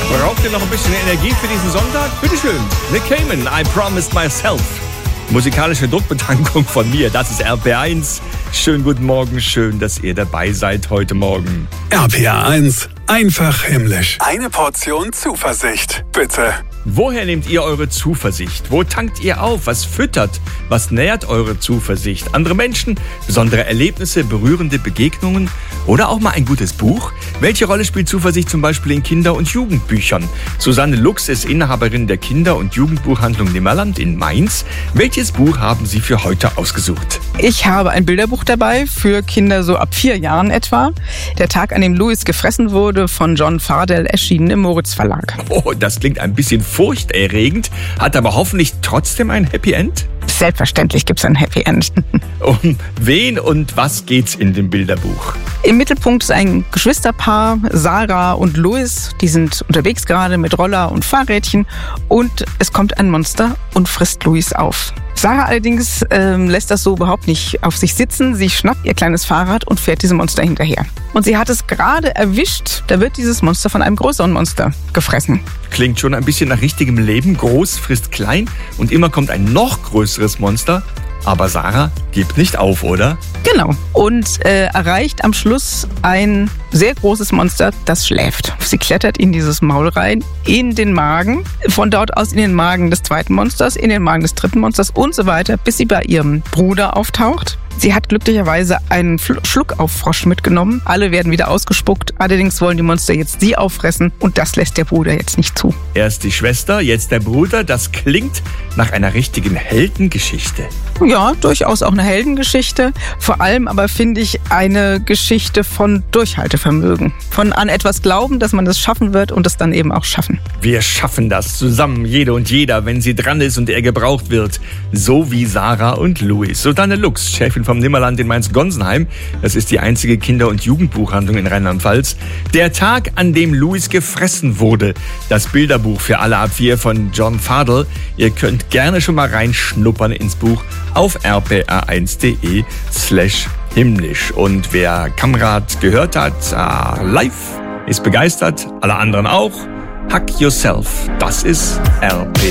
Braucht ihr noch ein bisschen Energie für diesen Sonntag? Bitteschön. Nick Cayman, I Promised Myself. Musikalische Druckbetankung von mir, das ist RPR1. Schönen guten Morgen, schön, dass ihr dabei seid heute Morgen. RPR1, einfach himmlisch. Eine Portion Zuversicht, bitte. Woher nehmt ihr eure Zuversicht? Wo tankt ihr auf? Was füttert? Was nährt eure Zuversicht? Andere Menschen, besondere Erlebnisse, berührende Begegnungen oder auch mal ein gutes Buch? Welche Rolle spielt Zuversicht zum Beispiel in Kinder- und Jugendbüchern? Susanne Lux ist Inhaberin der Kinder- und Jugendbuchhandlung Nimmerland in Mainz. Welches Buch haben Sie für heute ausgesucht? Ich habe ein Bilderbuch dabei für Kinder so ab 4 Jahren etwa. Der Tag, an dem Louis gefressen wurde, von John Fardell, erschienen im Moritz Verlag. Oh, das klingt ein bisschen furchterregend, hat aber hoffentlich trotzdem ein Happy End? Selbstverständlich gibt's ein Happy End. Um wen und was geht's in dem Bilderbuch? Im Mittelpunkt ist ein Geschwisterpaar, Sarah und Louis. Die sind unterwegs gerade mit Roller und Fahrrädchen und es kommt ein Monster und frisst Louis auf. Sarah allerdings lässt das so überhaupt nicht auf sich sitzen. Sie schnappt ihr kleines Fahrrad und fährt diesem Monster hinterher. Und sie hat es gerade erwischt, da wird dieses Monster von einem größeren Monster gefressen. Klingt schon ein bisschen nach richtigem Leben. Groß frisst klein und immer kommt ein noch größeres Monster. Aber Sarah gibt nicht auf, oder? Genau. Und erreicht am Schluss ein sehr großes Monster, das schläft. Sie klettert in dieses Maul rein, in den Magen, von dort aus in den Magen des zweiten Monsters, in den Magen des dritten Monsters und so weiter, bis sie bei ihrem Bruder auftaucht. Sie hat glücklicherweise einen Schluckauf-Frosch mitgenommen. Alle werden wieder ausgespuckt. Allerdings wollen die Monster jetzt sie auffressen und das lässt der Bruder jetzt nicht zu. Erst die Schwester, jetzt der Bruder. Das klingt nach einer richtigen Heldengeschichte. Ja, durchaus auch eine Heldengeschichte. Vor allem aber finde ich eine Geschichte von Durchhaltevermögen. Von an etwas glauben, dass man das schaffen wird und es dann eben auch schaffen. Wir schaffen das zusammen, jede und jeder, wenn sie dran ist und er gebraucht wird. So wie Sarah und Louis. Susanne Lux, Chefin vom Nimmerland in Mainz-Gonsenheim. Das ist die einzige Kinder- und Jugendbuchhandlung in Rheinland-Pfalz. Der Tag, an dem Louis gefressen wurde. Das Bilderbuch für alle ab 4 von John Fardell. Ihr könnt gerne schon mal reinschnuppern ins Buch auf rpr1.de/himmlisch. Und wer Kamrat gehört hat, live, ist begeistert, alle anderen auch. Hack yourself. Das ist RPR.